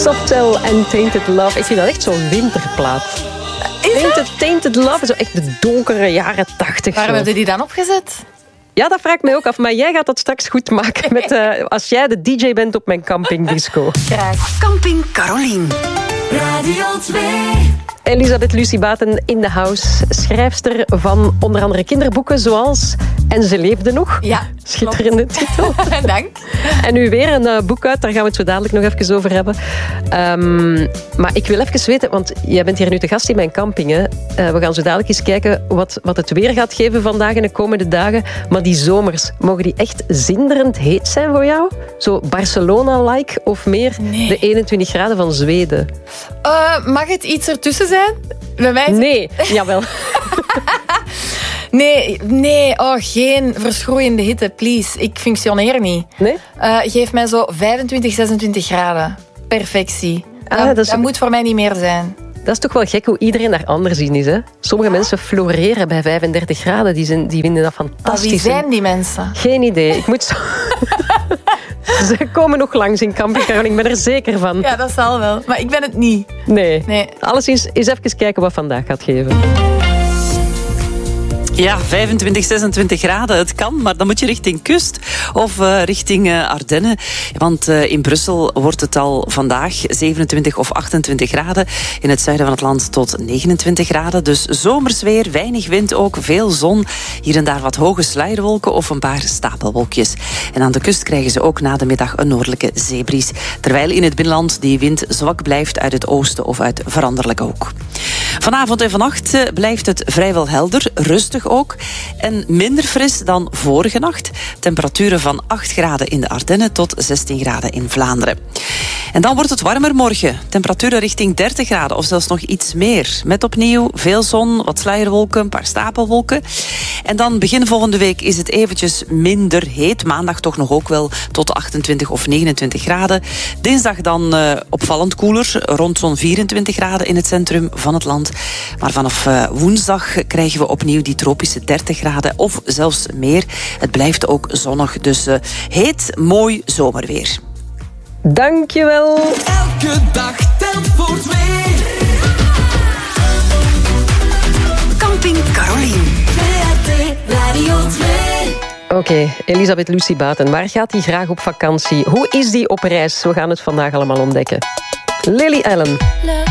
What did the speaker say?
Softel en Tainted Love. Ik vind dat echt zo'n winterplaat. Tainted Love, zo echt de donkere jaren 80. Waarom hebben die dan opgezet? Ja, dat vraag ik mij ook af. Maar jij gaat dat straks goed maken met, als jij de DJ bent op mijn campingdisco. Graag. Camping Carolien. Radio 2. Elisabeth Lucie Baten in de house. Schrijfster van onder andere kinderboeken zoals En ze leefde nog. Ja, schitterende titel. Dank. En nu weer een boek uit, daar gaan we het zo dadelijk nog even over hebben. Maar ik wil even weten, want jij bent hier nu te gast in mijn camping. Hè? We gaan zo dadelijk eens kijken wat het weer gaat geven vandaag en de komende dagen. Maar die zomers, mogen die echt zinderend heet zijn voor jou? Zo Barcelona-like of meer de 21 graden van Zweden? Mag het iets ertussen zijn? Bij mij Nee, jawel. Nee, geen verschroeiende hitte, please. Ik functioneer niet. Nee? Geef mij zo 25, 26 graden. Perfectie. Dat moet voor mij niet meer zijn. Dat is toch wel gek hoe iedereen daar anders in is. Hè? Sommige mensen floreren bij 35 graden. Die vinden dat fantastisch. Wie zijn die mensen? Geen idee. Ik moet zo... Ze komen nog langs in Camping Carolien. Ik ben er zeker van. Ja, dat zal wel. Maar ik ben het niet. Nee. Alleszins eens even kijken wat vandaag gaat geven. Ja, 25, 26 graden. Het kan, maar dan moet je richting kust of richting Ardennen. Want in Brussel wordt het al vandaag 27 of 28 graden. In het zuiden van het land tot 29 graden. Dus zomers weer, weinig wind ook, veel zon. Hier en daar wat hoge sluierwolken of een paar stapelwolkjes. En aan de kust krijgen ze ook na de middag een noordelijke zeebries. Terwijl in het binnenland die wind zwak blijft uit het oosten of uit veranderlijke hoek. Vanavond en vannacht blijft het vrijwel helder, rustig ook. En minder fris dan vorige nacht. Temperaturen van 8 graden in de Ardennen tot 16 graden in Vlaanderen. En dan wordt het warmer morgen. Temperaturen richting 30 graden of zelfs nog iets meer. Met opnieuw veel zon, wat sluierwolken, een paar stapelwolken. En dan begin volgende week is het eventjes minder heet. Maandag toch nog ook wel tot 28 of 29 graden. Dinsdag dan opvallend koeler, rond zo'n 24 graden in het centrum van het land. Maar vanaf woensdag krijgen we opnieuw die tropische 30 graden of zelfs meer. Het blijft ook zonnig, dus heet, mooi zomerweer. Dankjewel. Elke dag telt voor twee. Camping Carolien. VRT Radio 2. Oké, Elisabeth Lucie Baten, waar gaat hij graag op vakantie? Hoe is die op reis? We gaan het vandaag allemaal ontdekken. Lily Allen.